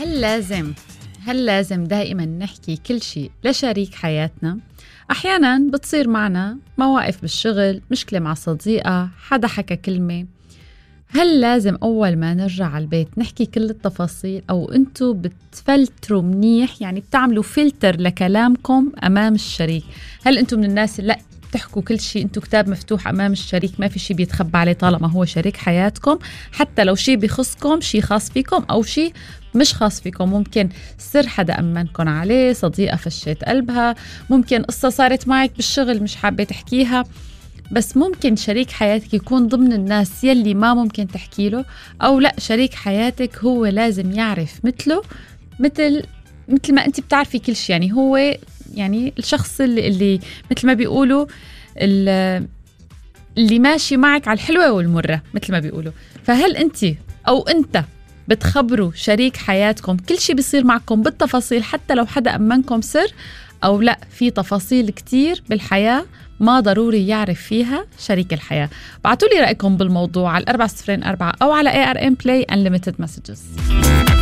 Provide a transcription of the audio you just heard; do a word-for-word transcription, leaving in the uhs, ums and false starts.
هل لازم هل لازم دائما نحكي كل شيء لشريك حياتنا؟ أحيانا بتصير معنا مواقف بالشغل، مشكلة مع صديقة، حدا حكى كلمة. هل لازم أول ما نرجع على البيت نحكي كل التفاصيل، أو أنتوا بتفلتروا منيح، يعني بتعملوا فلتر لكلامكم أمام الشريك؟ هل أنتوا من الناس لا تحكوا كل شيء، أنتوا كتاب مفتوح أمام الشريك، ما في شيء بيتخبى عليه طالما هو شريك حياتكم، حتى لو شيء بيخصكم، شيء خاص فيكم أو شيء مش خاص فيكم؟ ممكن سر حدا أمنكم عليه، صديقة فشيت قلبها، ممكن قصة صارت معك بالشغل مش حابة تحكيها، بس ممكن شريك حياتك يكون ضمن الناس يلي ما ممكن تحكي له، أو لا شريك حياتك هو لازم يعرف مثله مثل مثل ما أنت بتعرفي كل شيء. يعني هو يعني الشخص اللي, اللي مثل ما بيقولوا اللي ماشي معك على الحلوة والمرة مثل ما بيقولوا. فهل أنت أو أنت بتخبروا شريك حياتكم كل شيء بيصير معكم بالتفاصيل حتى لو حدا أمنكم سر، أو لا في تفاصيل كتير بالحياة ما ضروري يعرف فيها شريك الحياة؟ بعتوا لي رأيكم بالموضوع على أربعة صفرين أربعة أو على إيه آر إم Play Unlimited Messages.